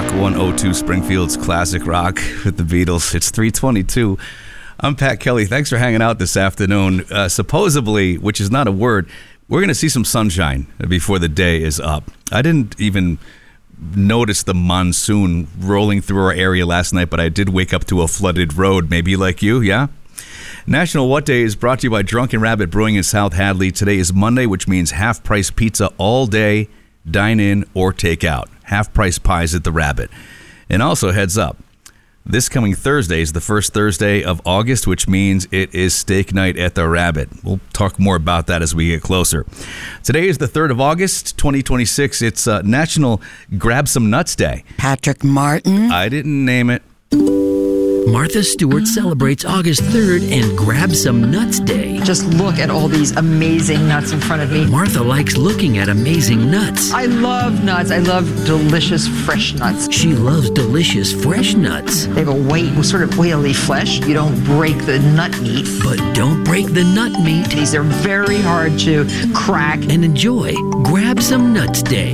102 Springfield's Classic Rock with the Beatles. It's 3:22. I'm Pat Kelly. Thanks for hanging out this afternoon. Supposedly, which is not a word, we're going to see some sunshine before the day is up. I didn't even notice the monsoon rolling through our area last night, but I did wake up to a flooded road, maybe like you, yeah? National What Day is brought to you by Drunken Rabbit Brewing in South Hadley. Today is Monday, which means half-price pizza all day, dine in or take out. Half-price pies at the Rabbit. And also, heads up, this coming Thursday is the first Thursday of August, which means it is steak night at the Rabbit. We'll talk more about that as we get closer. Today is the 3rd of August, 2026. It's National Grab Some Nuts Day. Patrick Martin. I didn't name it. Martha Stewart celebrates August 3rd and Grab Some Nuts Day. Just look at all these amazing nuts in front of me. Martha likes looking at amazing nuts. I love nuts. I love delicious fresh nuts. She loves delicious fresh nuts. They have a sort of oily flesh. You don't break the nut meat. But don't break the nut meat. These are very hard to crack. And enjoy Grab Some Nuts Day.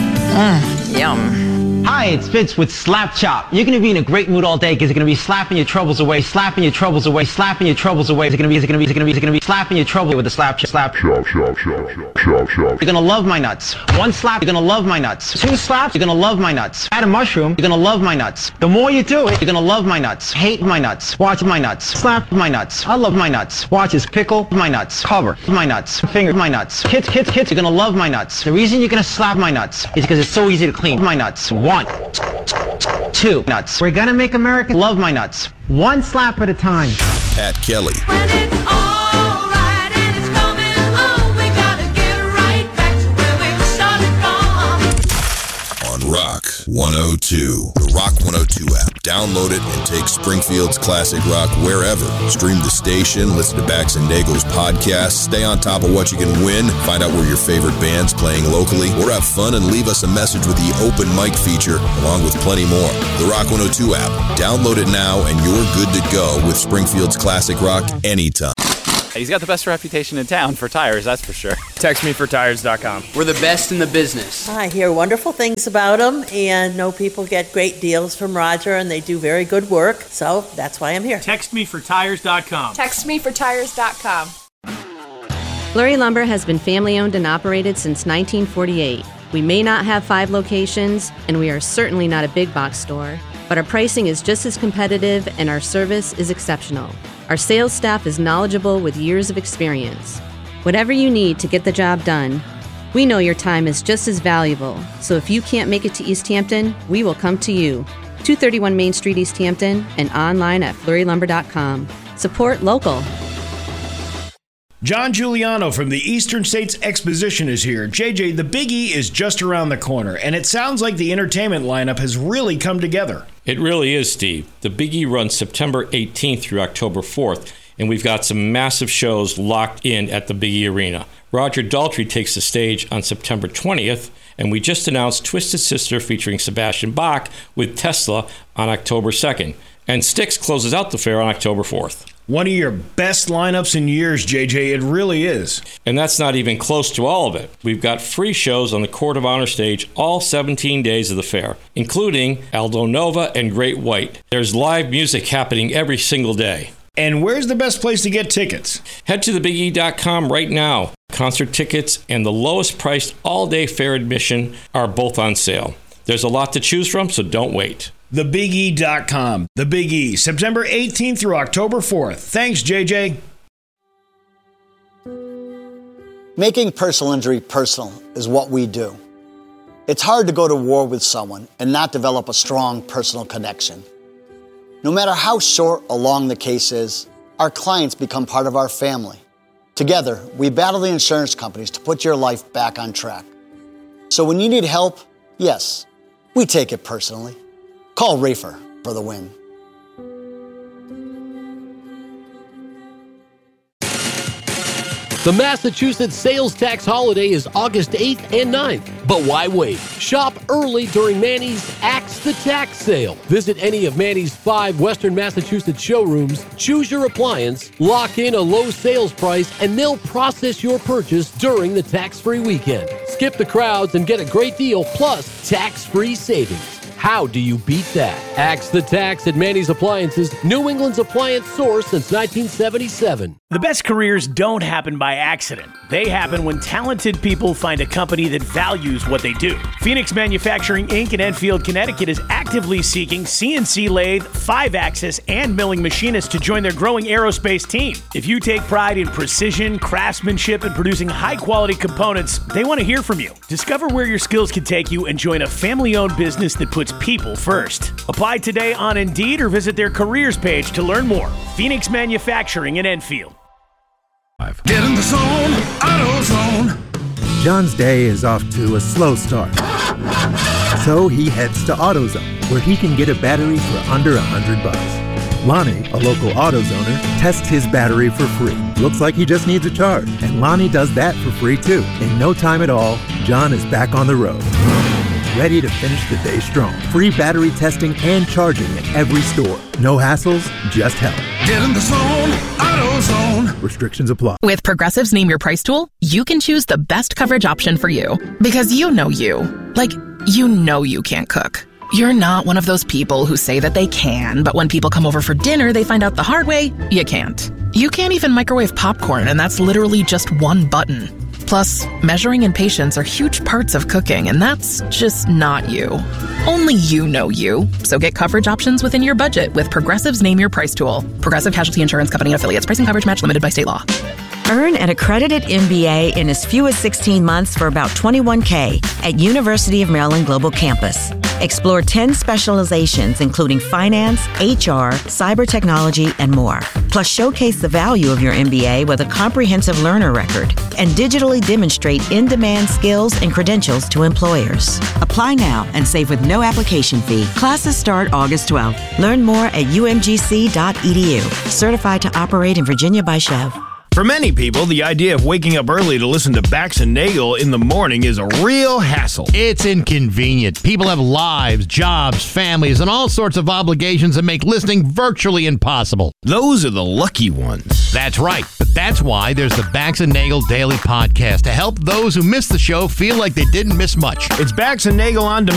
Yum. Hi, it's Vince with Slap Chop. You're going to be in a great mood all day because you're going to be slapping your troubles away, slapping your troubles away, slapping your troubles away. It's going to be slapping your trouble with a slap chop. You're going to love my nuts. One slap, you're going to love my nuts. Two slaps, you're going to love my nuts. Add a mushroom, you're going to love my nuts. The more you do it, you're going to love my nuts. Hate my nuts. Watch my nuts. Slap my nuts. I love my nuts. Watch is pickle my nuts. Cover my nuts. Finger my nuts. Kids, you're going to love my nuts. The reason you're going to slap my nuts is because it's so easy to clean. My nuts. 1, 2 nuts. We're gonna make America love my nuts. One slap at a time. Pat Kelly. When it's all right and it's coming on, we gotta get right back to where we started from. On Rock 102. The Rock 102 app. Download it and take Springfield's Classic Rock wherever. Stream the station, listen to Bax and Dago's podcast, stay on top of what you can win, find out where your favorite band's playing locally, or have fun and leave us a message with the open mic feature, along with plenty more. The Rock 102 app. Download it now and you're good to go with Springfield's Classic Rock anytime. He's got the best reputation in town for tires, that's for sure. TextMeForTires.com. We're the best in the business. I hear wonderful things about them and know people get great deals from Roger and they do very good work. So that's why I'm here. TextMeForTires.com. TextMeForTires.com. Flurry Lumber has been family owned and operated since 1948. We may not have 5 locations, and we are certainly not a big box store, but our pricing is just as competitive and our service is exceptional. Our sales staff is knowledgeable with years of experience. Whatever you need to get the job done, we know your time is just as valuable, so if you can't make it to East Hampton, we will come to you. 231 Main Street, East Hampton, and online at flurrylumber.com. Support local. John Giuliano from the Eastern States Exposition is here. JJ, the Big E is just around the corner, and it sounds like the entertainment lineup has really come together. It really is, Steve. The Big E runs September 18th through October 4th, and we've got some massive shows locked in at the Big E Arena. Roger Daltrey takes the stage on September 20th, and we just announced Twisted Sister featuring Sebastian Bach with Tesla on October 2nd. And Styx closes out the fair on October 4th. One of your best lineups in years, JJ. It really is. And that's not even close to all of it. We've got free shows on the Court of Honor stage all 17 days of the fair, including Aldo Nova and Great White. There's live music happening every single day. And where's the best place to get tickets? Head to thebige.com right now. Concert tickets and the lowest priced all-day fair admission are both on sale. There's a lot to choose from, so don't wait. TheBigE.com. The Big E, September 18th through October 4th. Thanks, JJ. Making personal injury personal is what we do. It's hard to go to war with someone and not develop a strong personal connection. No matter how short or long the case is, our clients become part of our family. Together, we battle the insurance companies to put your life back on track. So when you need help, yes, we take it personally. Call Rafer for the win. The Massachusetts sales tax holiday is August 8th and 9th. But why wait? Shop early during Manny's Axe the Tax sale. Visit any of Manny's 5 Western Massachusetts showrooms, choose your appliance, lock in a low sales price, and they'll process your purchase during the tax-free weekend. Skip the crowds and get a great deal plus tax-free savings. How do you beat that? Axe the Tax at Manny's Appliances, New England's appliance source since 1977. The best careers don't happen by accident. They happen when talented people find a company that values what they do. Phoenix Manufacturing Inc. in Enfield, Connecticut is actively seeking CNC lathe, 5-axis, and milling machinists to join their growing aerospace team. If you take pride in precision, craftsmanship, and producing high-quality components, they want to hear from you. Discover where your skills can take you and join a family-owned business that puts people first. Apply today on Indeed or visit their careers page to learn more. Phoenix Manufacturing in Enfield. Get in the zone, AutoZone. John's day is off to a slow start. So he heads to AutoZone, where he can get a battery for under $100. Lonnie, a local AutoZoner, tests his battery for free. Looks like he just needs a charge, and Lonnie does that for free too. In no time at all, John is back on the road, ready to finish the day strong. Free battery testing and charging at every store. No hassles, just help. Get in the zone, AutoZone. Restrictions apply. With Progressive's Name Your Price tool, you can choose the best coverage option for you. Because you know you. Like, you know you can't cook. You're not one of those people who say that they can, but when people come over for dinner, they find out the hard way, you can't. You can't even microwave popcorn, and that's literally just one button. Plus, measuring and patience are huge parts of cooking, and that's just not you. Only you know you. So get coverage options within your budget with Progressive's Name Your Price tool. Progressive Casualty Insurance Company and affiliates. Price and coverage match limited by state law. Earn an accredited MBA in as few as 16 months for about $21K at University of Maryland Global Campus. Explore 10 specializations, including finance, HR, cyber technology, and more. Plus, showcase the value of your MBA with a comprehensive learner record and digitally demonstrate in-demand skills and credentials to employers. Apply now and save with no application fee. Classes start August 12th. Learn more at umgc.edu. Certified to operate in Virginia by Chev. For many people, the idea of waking up early to listen to Bax and Nagel in the morning is a real hassle. It's inconvenient. People have lives, jobs, families, and all sorts of obligations that make listening virtually impossible. Those are the lucky ones. That's right. But that's why there's the Bax and Nagel Daily Podcast to help those who miss the show feel like they didn't miss much. It's Bax and Nagel on demand.